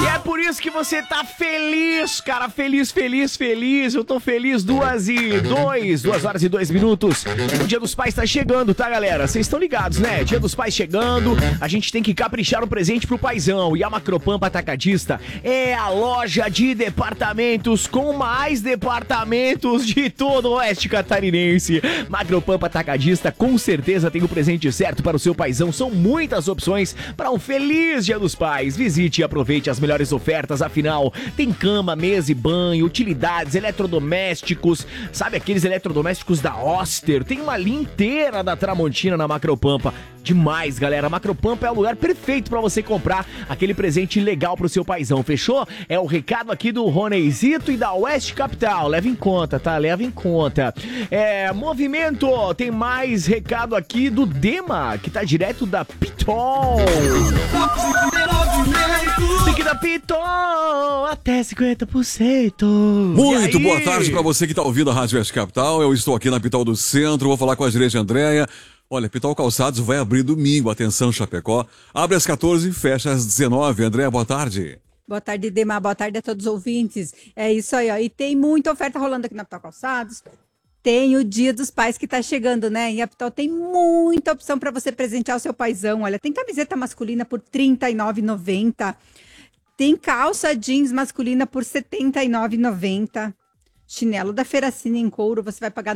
E é por isso que você tá feliz, cara. Feliz. Eu tô feliz. 2 horas e 2 minutos. O Dia dos Pais tá chegando, tá, galera? Vocês estão ligados, né? Dia dos Pais chegando. A gente tem que caprichar um presente pro paizão. E a Macropampa Atacadista é a loja de departamentos com mais departamentos de todo o Oeste Catarinense. Macropampa Atacadista com certeza tem o presente certo para o seu paizão. São muitas opções para um feliz Dia dos Pais. Visite e aproveite as melhores ofertas. Afinal, tem cama, mesa e banho, utilidades, eletrodomésticos. Sabe aqueles eletrodomésticos da Oster? Tem uma linha inteira da Tramontina na Macropampa. Demais, galera. A Macropampa é o lugar perfeito para você comprar aquele presente legal pro seu paizão, fechou? É o recado aqui do Roneizito e da Oeste Capital. Leva em conta, tá? Leva em conta. Movimento, tem mais recado aqui do Dema, que tá direto da Pitol. Pique da Pitol, até 50%. Muito boa tarde pra você que tá ouvindo a Rádio Oeste Capital. Eu estou aqui na Pitol do Centro, vou falar com a gerente Andréia. Olha, Pitol Calçados vai abrir domingo, atenção Chapecó. Abre às 14 e fecha às 19. Andréia, boa tarde. Boa tarde, Demar. Boa tarde a todos os ouvintes. É isso aí, ó. E tem muita oferta rolando aqui na Pitol Calçados. Tem o Dia dos Pais que tá chegando, né? E a Pitol tem muita opção para você presentear o seu paizão. Olha, tem camiseta masculina por R$ 39,90. Tem calça jeans masculina por R$ 79,90. Chinelo da Ferracina em couro, você vai pagar R$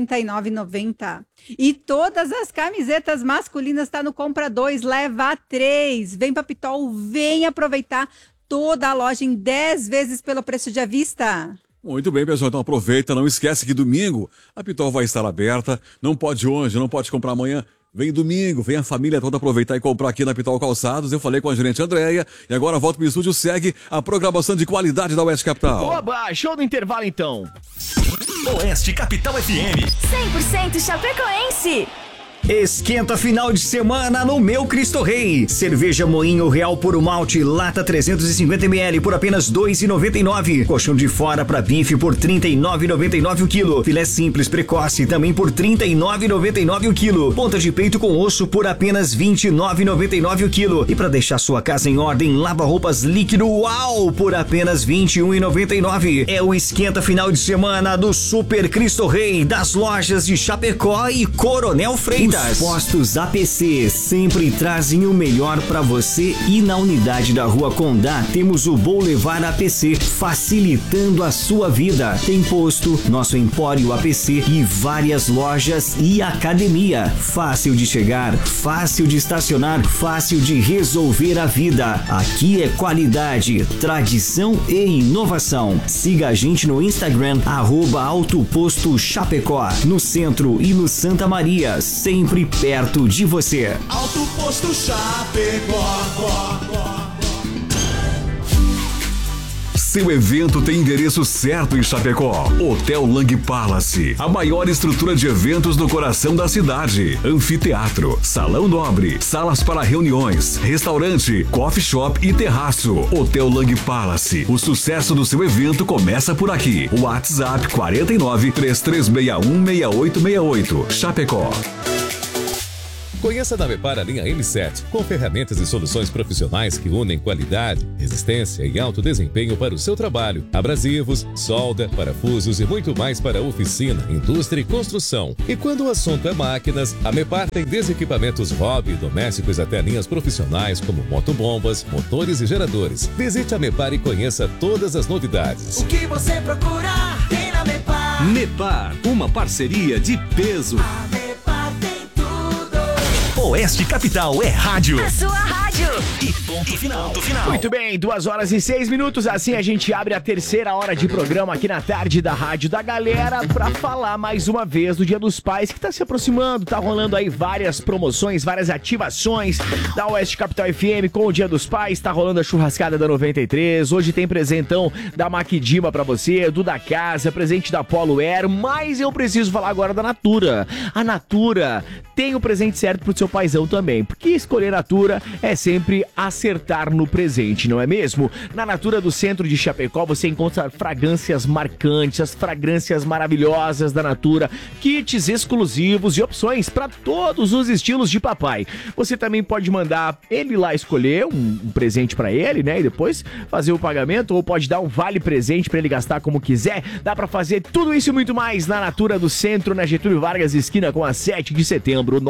99,90. E todas as camisetas masculinas tá no compra 2, leva 3. Vem pra Pitol, vem aproveitar toda a loja em 10 vezes pelo preço de à vista. Muito bem, pessoal, então aproveita, não esquece que domingo a Pitol vai estar aberta, não pode hoje, não pode comprar amanhã. Vem domingo, vem a família toda aproveitar e comprar aqui na Pitol Calçados. Eu falei com a gerente Andréia e agora volto pro estúdio, segue a programação de qualidade da Oeste Capital. Oba, show do intervalo então. Oeste Capital FM 100% chapecoense. Esquenta final de semana no Meu Cristo Rei. Cerveja Moinho Real Puro Malte, lata 350ml por apenas R$ 2,99. Colchão de fora para bife por R$ 39,99 o quilo. Filé simples precoce também por R$ 39,99 o quilo. Ponta de peito com osso por apenas R$ 29,99 o quilo. E para deixar sua casa em ordem, lava-roupas líquido Uau por apenas R$ 21,99. É o esquenta final de semana do Super Cristo Rei das lojas de Chapecó e Coronel Freitas. Os postos APC sempre trazem o melhor para você e na unidade da Rua Condá temos o Boulevard APC, facilitando a sua vida. Tem posto, nosso Empório APC e várias lojas e academia. Fácil de chegar, fácil de estacionar, fácil de resolver a vida. Aqui é qualidade, tradição e inovação. Siga a gente no Instagram, @Autoposto Chapecó, no centro e no Santa Maria, sempre perto de você. Alto Posto Chapecó. Seu evento tem endereço certo em Chapecó. Hotel Lang Palace, a maior estrutura de eventos no coração da cidade. Anfiteatro, salão nobre, salas para reuniões, restaurante, coffee shop e terraço. Hotel Lang Palace, o sucesso do seu evento começa por aqui. WhatsApp 49 3361 6868. Chapecó. Conheça da Mepar a linha M7, com ferramentas e soluções profissionais que unem qualidade, resistência e alto desempenho para o seu trabalho. Abrasivos, solda, parafusos e muito mais para oficina, indústria e construção. E quando o assunto é máquinas, a Mepar tem desde equipamentos hobby e domésticos até linhas profissionais como motobombas, motores e geradores. Visite a Mepar e conheça todas as novidades. O que você procura tem na Mepar. Mepar, uma parceria de peso. A Mepar tem tudo. Oeste Capital é rádio. A sua rádio. E ponto final. Muito bem, 2 horas e 6 minutos. Assim a gente abre a terceira hora de programa aqui na tarde da Rádio da Galera pra falar mais uma vez do Dia dos Pais que tá se aproximando. Tá rolando aí várias promoções, várias ativações da Oeste Capital FM com o Dia dos Pais. Tá rolando a churrascada da 93. Hoje tem presentão da Maquidima pra você, do da Casa, presente da Polo Air. Mas eu preciso falar agora da Natura. A Natura tem o presente certo pro seu paizão também. Porque escolher Natura é sempre sempre acertar no presente, não é mesmo? Na Natura do Centro de Chapecó você encontra fragrâncias marcantes, as fragrâncias maravilhosas da Natura, kits exclusivos e opções para todos os estilos de papai. Você também pode mandar ele lá escolher um presente para ele, né? E depois fazer o pagamento, ou pode dar um vale presente para ele gastar como quiser. Dá para fazer tudo isso e muito mais na Natura do Centro, na Getúlio Vargas, esquina com a 7 de setembro,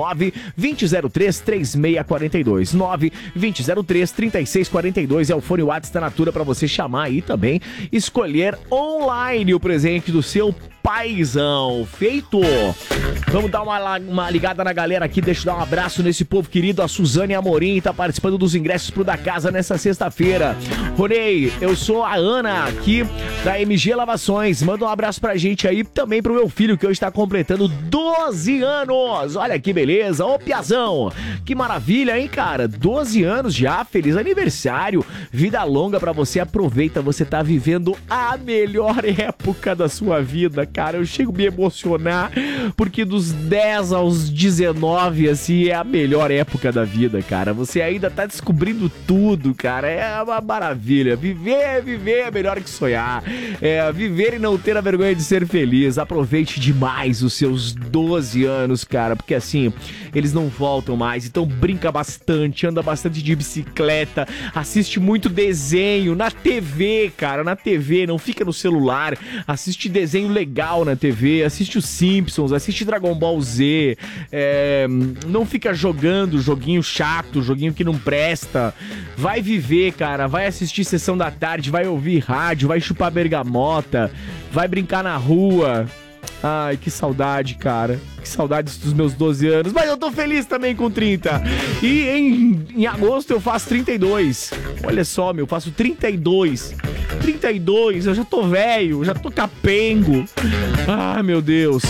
9-2003-3642. 9-2003-3642 é o fone WhatsApp da Natura para você chamar e também escolher online o presente do seu paizão. Feito! Vamos dar uma ligada na galera aqui, deixa eu dar um abraço nesse povo querido. A Suzane Amorim tá participando dos ingressos pro da casa nessa sexta-feira. Ronei, eu sou a Ana aqui da MG Lavações. Manda um abraço pra gente aí, também pro meu filho que hoje tá completando 12 anos. Olha que beleza, ô Piazão, que maravilha, hein, cara? 12 anos já, feliz aniversário, vida longa pra você, aproveita, você tá vivendo a melhor época da sua vida, cara. Eu chego a me emocionar, porque dos 10 aos 19, assim, é a melhor época da vida, cara. Você ainda tá descobrindo tudo, cara, é uma maravilha. Viver é melhor que sonhar, viver e não ter a vergonha de ser feliz. Aproveite demais os seus 12 anos, cara, porque assim, eles não voltam mais, então brinca bastante, anda bastante de bicicleta, assiste muito desenho na TV, cara, na TV, não fica no celular, assiste desenho legal na TV, assiste os Simpsons, assiste Dragon Ball Z, não fica jogando joguinho chato, joguinho que não presta, vai viver, cara, vai assistir Sessão da Tarde, vai ouvir rádio, vai chupar bergamota, vai brincar na rua. Ai, que saudade, cara. Que saudades dos meus 12 anos. Mas eu tô feliz também com 30. E em agosto eu faço 32. Olha só, meu, eu faço 32. 32, eu já tô velho, já tô capengo. Ah, meu Deus.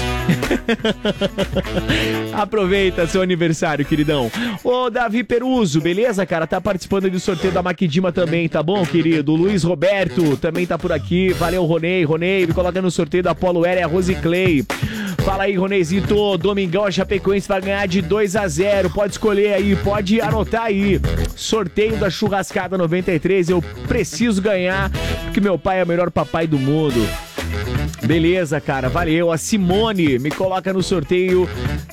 Aproveita seu aniversário, queridão. Ô, Davi Peruso, beleza, cara? Tá participando aí do sorteio da Maquidima também, tá bom, querido? O Luiz Roberto também tá por aqui. Valeu, Ronei, me coloca no sorteio da Polo Air, a Rose Clay. Fala aí, Ronezito, domingão a Chapecoense vai ganhar de 2-0, pode escolher aí, pode anotar aí. Sorteio da Churrascada 93, eu preciso ganhar, porque meu pai é o melhor papai do mundo. Beleza, cara, valeu. A Simone me coloca no sorteio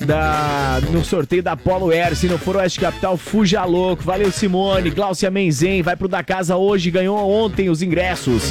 da Polo Air. Se não for o Oeste Capital, fuja louco. Valeu, Simone. Glaucia Menzen vai pro da casa hoje. Ganhou ontem os ingressos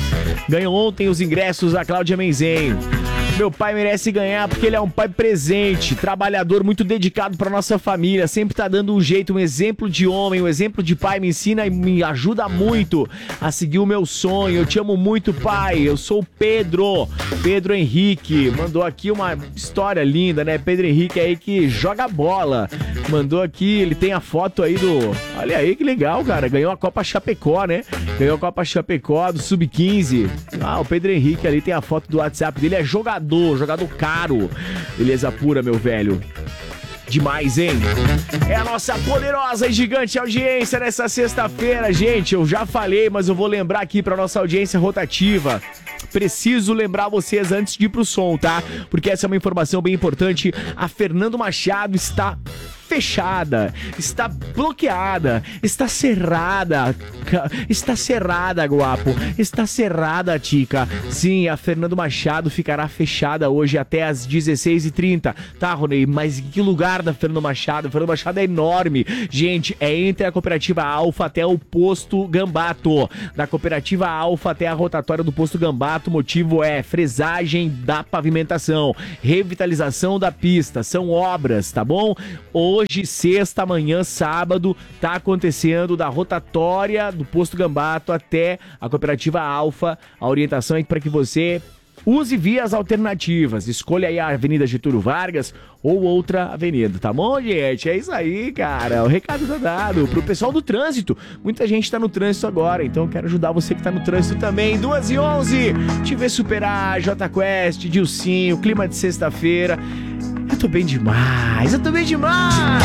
a Cláudia Menzen. Meu pai merece ganhar porque ele é um pai presente, trabalhador, muito dedicado pra nossa família, sempre tá dando um jeito, um exemplo de homem, um exemplo de pai, me ensina e me ajuda muito a seguir o meu sonho. Eu te amo muito, pai. Eu sou o Pedro Henrique, mandou aqui uma história linda, né? Pedro Henrique aí que joga bola, mandou aqui, ele tem a foto aí olha aí que legal, cara, ganhou a Copa Chapecó, né? Ganhou a Copa Chapecó do Sub-15. O Pedro Henrique ali tem a foto do WhatsApp dele, é jogador caro. Beleza pura, meu velho. Demais, hein? É a nossa poderosa e gigante audiência nessa sexta-feira, gente. Eu já falei, mas eu vou lembrar aqui pra nossa audiência rotativa. Preciso lembrar vocês antes de ir pro som, tá? Porque essa é uma informação bem importante. A Fernando Machado está fechada, está bloqueada, está cerrada, guapo, está cerrada, tica. Sim, a Fernando Machado ficará fechada hoje até às 16h30, tá, Ronei? Mas em que lugar da Fernando Machado? A Fernando Machado é enorme, gente, é entre a Cooperativa Alfa até o Posto Gambato, da Cooperativa Alfa até a rotatória do Posto Gambato. O motivo é fresagem da pavimentação, revitalização da pista, são obras, tá bom? Hoje, sexta, amanhã, sábado, tá acontecendo da rotatória do Posto Gambato até a Cooperativa Alfa. A orientação é para que você use vias alternativas. Escolha aí a Avenida Getúlio Vargas ou outra avenida, tá bom, gente? É isso aí, cara. O recado tá dado pro pessoal do trânsito. Muita gente tá no trânsito agora, então quero ajudar você que tá no trânsito também. 2h11, TV Superar, J Quest, Dilcinho, clima de sexta-feira. Eu tô bem demais.